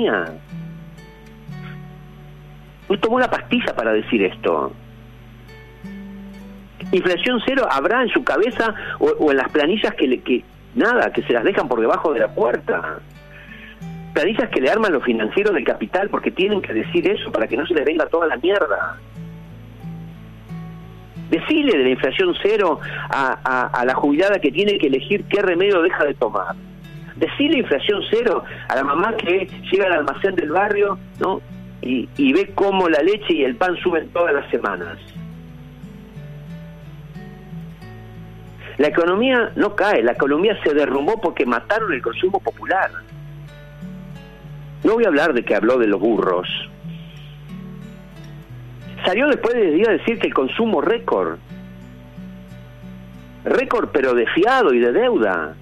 economía. No tomó una pastilla para decir esto. Inflación cero habrá en su cabeza o en las planillas que se las dejan por debajo de la puerta. Planillas que le arman los financieros del capital porque tienen que decir eso para que no se les venga toda la mierda. Decile de la inflación cero a la jubilada que tiene que elegir qué remedio deja de tomar. Decile inflación cero a la mamá que llega al almacén del barrio, ¿no? y ve cómo la leche y el pan suben todas las semanas. La economía no cae, la economía se derrumbó porque mataron el consumo popular. No voy a hablar de que habló de los burros. Salió después de día a decir que el consumo récord pero de fiado y de deuda.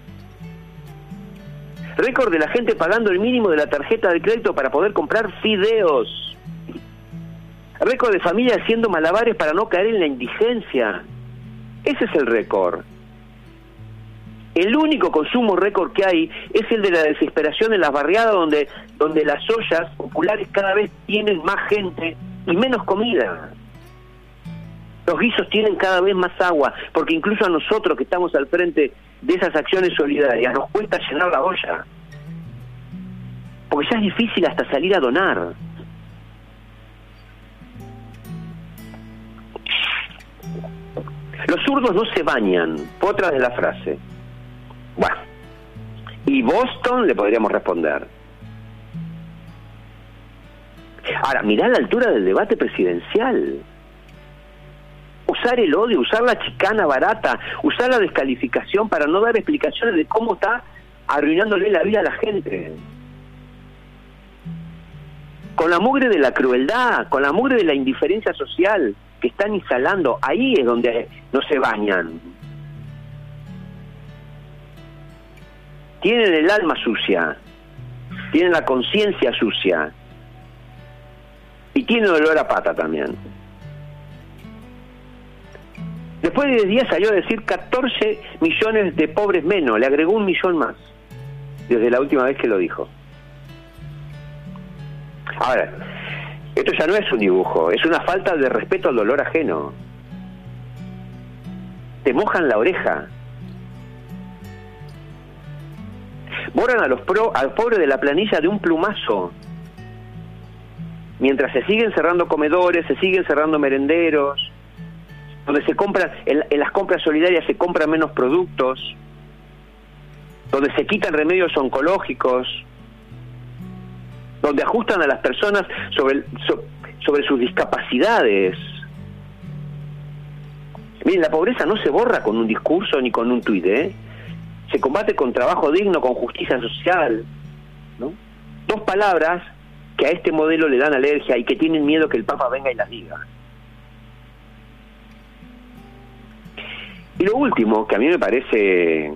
Récord de la gente pagando el mínimo de la tarjeta de crédito para poder comprar fideos. Récord de familias haciendo malabares para no caer en la indigencia. Ese es el récord. El único consumo récord que hay es el de la desesperación en las barriadas donde las ollas populares cada vez tienen más gente y menos comida. Los guisos tienen cada vez más agua, porque incluso a nosotros que estamos al frente de esas acciones solidarias nos cuesta llenar la olla. Porque ya es difícil hasta salir a donar. Los zurdos no se bañan, otra de la frase. Bueno, y Boston le podríamos responder. Ahora, mirá la altura del debate presidencial. Usar el odio, usar la chicana barata, usar la descalificación para no dar explicaciones de cómo está arruinándole la vida a la gente. Con la mugre de la crueldad, con la mugre de la indiferencia social que están instalando, ahí es donde no se bañan. Tienen el alma sucia, tienen la conciencia sucia y tienen olor a pata también. Después de 10 días salió a decir 14 millones de pobres menos, le agregó 1 millón más desde la última vez que lo dijo. Ahora, esto ya no es un dibujo, es una falta de respeto al dolor ajeno. Te mojan la oreja. Borran a los pobres de la planilla de un plumazo. Mientras se siguen cerrando comedores, se siguen cerrando merenderos, donde se compran, en las compras solidarias se compran menos productos, donde se quitan remedios oncológicos, donde ajustan a las personas sobre sus discapacidades. Miren, la pobreza no se borra con un discurso ni con un tuit, ¿eh? Se combate con trabajo digno, con justicia social, ¿no? 2 palabras que a este modelo le dan alergia y que tienen miedo que el Papa venga y las diga. Y lo último, que a mí me parece,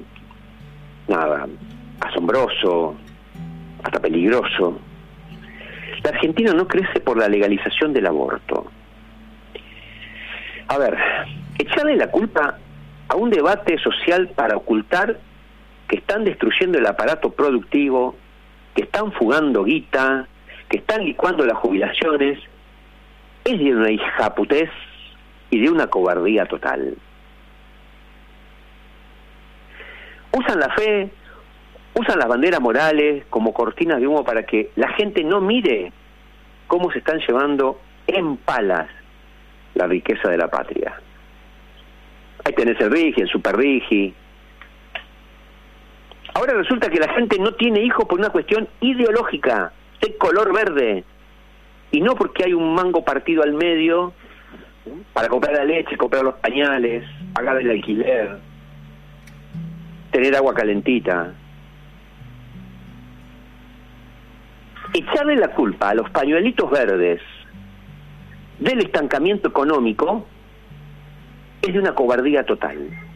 asombroso, hasta peligroso, la Argentina no crece por la legalización del aborto. A ver, echarle la culpa a un debate social para ocultar que están destruyendo el aparato productivo, que están fugando guita, que están licuando las jubilaciones, es de una hijaputez y de una cobardía total. Usan la fe, usan las banderas morales como cortinas de humo para que la gente no mire cómo se están llevando en palas la riqueza de la patria. Ahí tenés el Rigi, el Super Rigi. Ahora resulta que la gente no tiene hijos por una cuestión ideológica, de color verde, y no porque hay un mango partido al medio para comprar la leche, comprar los pañales, pagar el alquiler, tener agua calentita. Echarle la culpa a los pañuelitos verdes del estancamiento económico es de una cobardía total.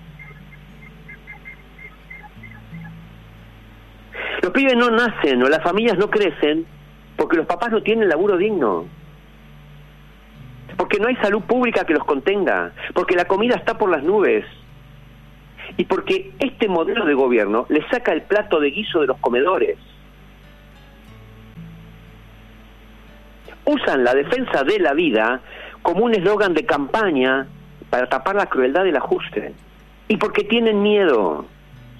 Los pibes no nacen o las familias no crecen porque los papás no tienen laburo digno, porque no hay salud pública que los contenga, porque la comida está por las nubes y porque este modelo de gobierno le saca el plato de guiso de los comedores. Usan la defensa de la vida como un eslogan de campaña para tapar la crueldad del ajuste. Y porque tienen miedo.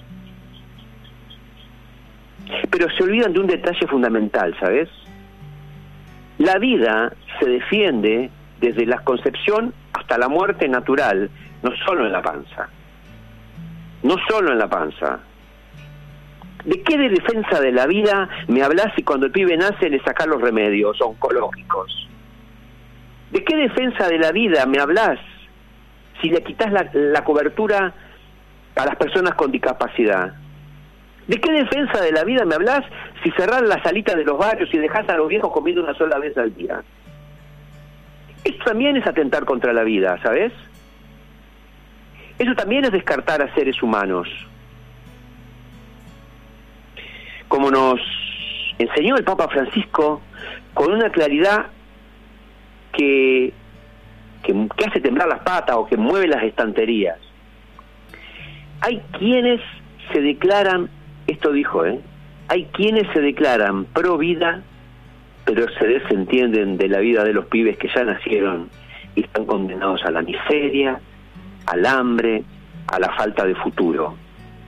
Pero se olvidan de un detalle fundamental, ¿sabes? La vida se defiende desde la concepción hasta la muerte natural, no solo en la panza. No solo en la panza. ¿De qué de defensa de la vida me hablas si cuando el pibe nace le sacás los remedios oncológicos? ¿De qué defensa de la vida me hablas si le quitas la cobertura a las personas con discapacidad? ¿De qué defensa de la vida me hablas si cerrás las salitas de los barrios y dejás a los viejos comiendo una sola vez al día? Esto también es atentar contra la vida, ¿sabes? Eso también es descartar a seres humanos. Como nos enseñó el Papa Francisco, con una claridad que hace temblar las patas o que mueve las estanterías. Hay quienes se declaran, esto dijo, hay quienes se declaran pro vida, pero se desentienden de la vida de los pibes que ya nacieron y están condenados a la miseria, al hambre, a la falta de futuro.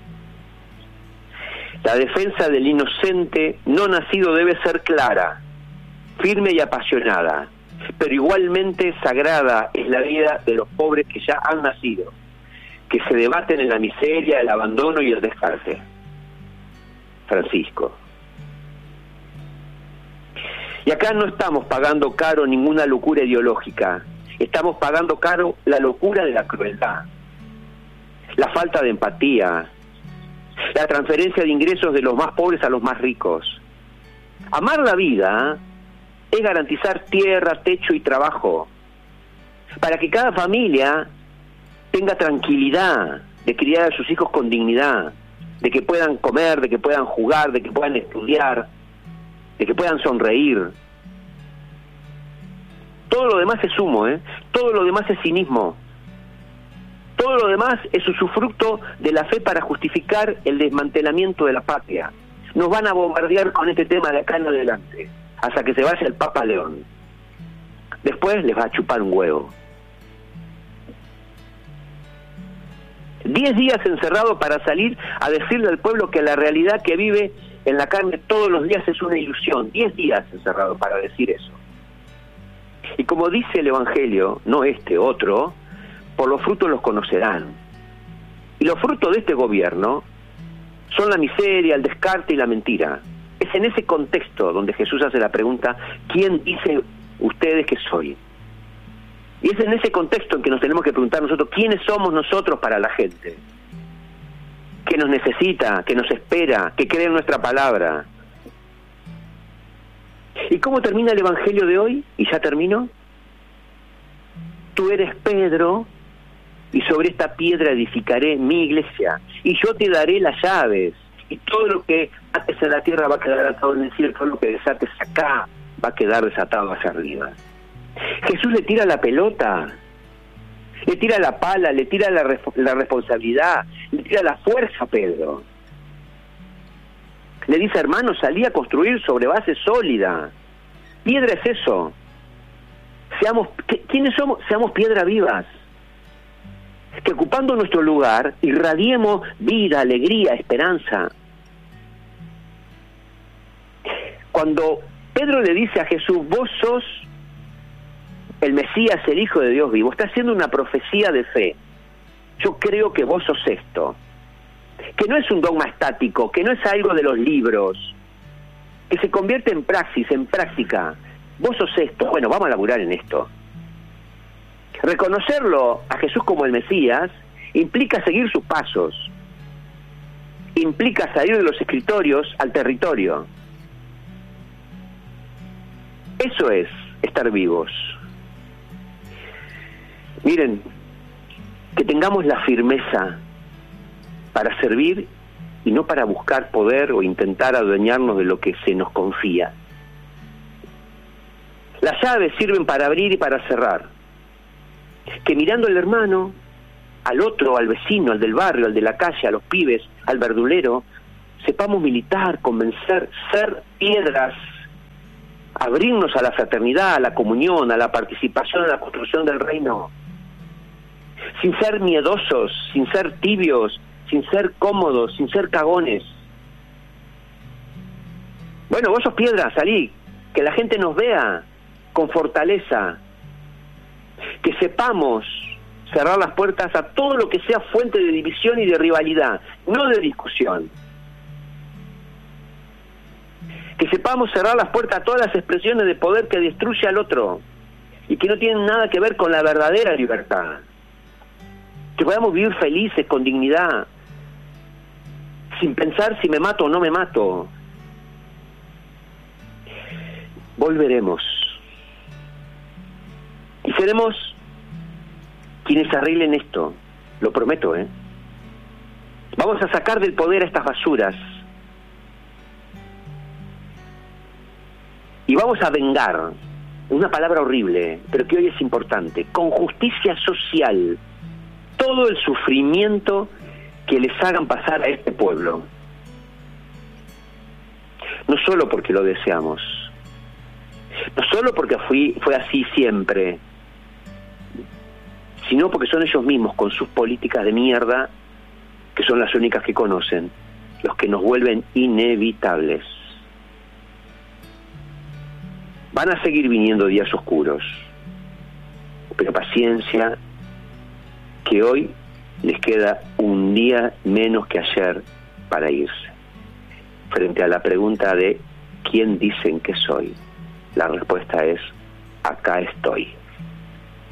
La defensa del inocente no nacido debe ser clara, firme y apasionada, pero igualmente sagrada es la vida de los pobres que ya han nacido, que se debaten en la miseria, el abandono y el descarte. Francisco. Y acá no estamos pagando caro ninguna locura ideológica, estamos pagando caro la locura de la crueldad, la falta de empatía, la transferencia de ingresos de los más pobres a los más ricos. Amar la vida es garantizar tierra, techo y trabajo, para que cada familia tenga tranquilidad de criar a sus hijos con dignidad, de que puedan comer, de que puedan jugar, de que puedan estudiar, de que puedan sonreír. Todo lo demás es humo, todo lo demás es cinismo. Todo lo demás es usufructo de la fe para justificar el desmantelamiento de la patria. Nos van a bombardear con este tema de acá en adelante, hasta que se vaya el Papa León. Después les va a chupar un huevo. 10 días encerrado para salir a decirle al pueblo que la realidad que vive en la carne todos los días es una ilusión. 10 días encerrado para decir eso. Y como dice el Evangelio, no este, otro, por los frutos los conocerán. Y los frutos de este gobierno son la miseria, el descarte y la mentira. Es en ese contexto donde Jesús hace la pregunta, ¿quién dicen ustedes que soy? Y es en ese contexto en que nos tenemos que preguntar nosotros, ¿quiénes somos nosotros para la gente? Que nos necesita, que nos espera, que cree en nuestra palabra. ¿Y cómo termina el Evangelio de hoy? Y ya termino. Tú eres Pedro, y sobre esta piedra edificaré mi iglesia, y yo te daré las llaves, y todo lo que ates en la tierra va a quedar atado en el cielo, todo lo que desates acá va a quedar desatado hacia arriba. Jesús le tira la pelota, le tira la pala, le tira la responsabilidad, le tira la fuerza a Pedro. Le dice, hermano, salí a construir sobre base sólida. Piedra es eso. ¿Quiénes somos? Seamos piedra vivas. Que ocupando nuestro lugar irradiemos vida, alegría, esperanza. Cuando Pedro le dice a Jesús, vos sos el Mesías, el Hijo de Dios vivo, está haciendo una profecía de fe. Yo creo que vos sos esto. Que no es un dogma estático, que no es algo de los libros, que se convierte en praxis, en práctica. Vos sos esto. Bueno, vamos a laburar en esto. Reconocerlo a Jesús como el Mesías implica seguir sus pasos, implica salir de los escritorios al territorio. Eso es estar vivos. Miren, que tengamos la firmeza para servir y no para buscar poder o intentar adueñarnos de lo que se nos confía. Las llaves sirven para abrir y para cerrar. Que mirando al hermano, al otro, al vecino, al del barrio, al de la calle, a los pibes, al verdulero, sepamos militar, convencer, ser piedras abrirnos a la fraternidad, a la comunión, a la participación en la construcción del reino, sin ser miedosos, sin ser tibios, sin ser cómodos, sin ser cagones. Bueno, vos sos piedra, salí, que la gente nos vea con fortaleza, que sepamos cerrar las puertas a todo lo que sea fuente de división y de rivalidad, no de discusión. Que sepamos cerrar las puertas a todas las expresiones de poder que destruye al otro y que no tienen nada que ver con la verdadera libertad. Que podamos vivir felices, con dignidad, sin pensar si me mato o no me mato. Volveremos. Y seremos quienes arreglen esto, lo prometo, ¿eh? Vamos a sacar del poder a estas basuras y vamos a vengar, una palabra horrible, pero que hoy es importante, con justicia social, todo el sufrimiento que les hagan pasar a este pueblo. No solo porque lo deseamos, no solo porque fue así siempre, sino porque son ellos mismos, con sus políticas de mierda, que son las únicas que conocen, los que nos vuelven inevitables. Van a seguir viniendo días oscuros, pero paciencia, que hoy les queda un día menos que ayer para irse. Frente a la pregunta de ¿quién dicen que soy? La respuesta es: acá estoy.